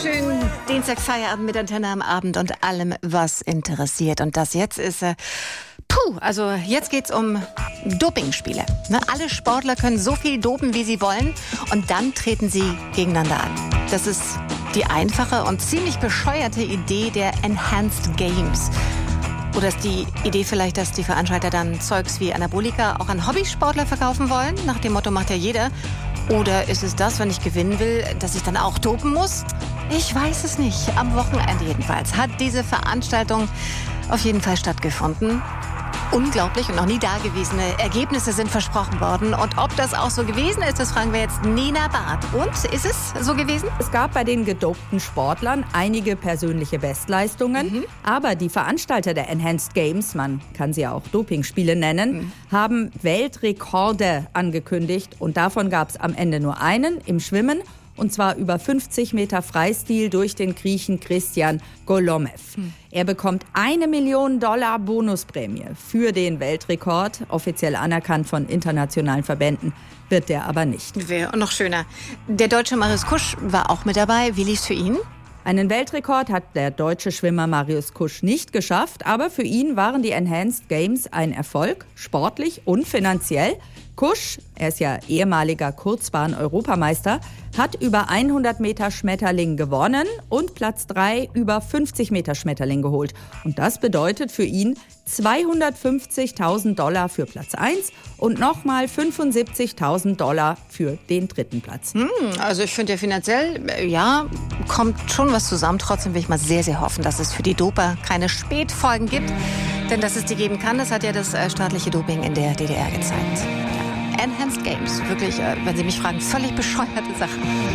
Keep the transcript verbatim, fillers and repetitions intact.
Schönen Dienstagsfeierabend mit Antenne am Abend und allem, was interessiert. Und das jetzt ist, äh, puh, also jetzt geht's um Dopingspiele. Ne? Alle Sportler können so viel dopen, wie sie wollen, und dann treten sie gegeneinander an. Das ist die einfache und ziemlich bescheuerte Idee der Enhanced Games. Oder ist die Idee vielleicht, dass die Veranstalter dann Zeugs wie Anabolika auch an Hobbysportler verkaufen wollen? Nach dem Motto, macht ja jeder. Oder ist es das, wenn ich gewinnen will, dass ich dann auch dopen muss? Ich weiß es nicht. Am Wochenende jedenfalls hat diese Veranstaltung auf jeden Fall stattgefunden. Unglaublich und noch nie dagewesene Ergebnisse sind versprochen worden. Und ob das auch so gewesen ist, das fragen wir jetzt Nina Barth. Und, ist es so gewesen? Es gab bei den gedopten Sportlern einige persönliche Bestleistungen. Mhm. Aber die Veranstalter der Enhanced Games, man kann sie ja auch Dopingspiele nennen, mhm. haben Weltrekorde angekündigt. Und davon gab es am Ende nur einen im Schwimmen. Und zwar über fünfzig Meter Freistil durch den Griechen Christian Golomev. Hm. Er bekommt eine Million Dollar Bonusprämie für den Weltrekord. Offiziell anerkannt von internationalen Verbänden wird der aber nicht. Wäre noch schöner. Der deutsche Marius Kusch war auch mit dabei. Wie lief's für ihn? Einen Weltrekord hat der deutsche Schwimmer Marius Kusch nicht geschafft, aber für ihn waren die Enhanced Games ein Erfolg, sportlich und finanziell. Kusch, er ist ja ehemaliger Kurzbahn-Europameister, hat über hundert Meter Schmetterling gewonnen und Platz drei über fünfzig Meter Schmetterling geholt. Und das bedeutet für ihn zweihundertfünfzigtausend Dollar für Platz eins und nochmal fünfundsiebzigtausend Dollar für den dritten Platz. Hm, also ich finde ja finanziell, ja, kommt schon was zusammen. Trotzdem will ich mal sehr, sehr hoffen, dass es für die Doper keine Spätfolgen gibt. Denn dass es die geben kann, das hat ja das äh, staatliche Doping in der D D R gezeigt. Ja. Enhanced Games, wirklich, äh, wenn Sie mich fragen, völlig bescheuerte Sache.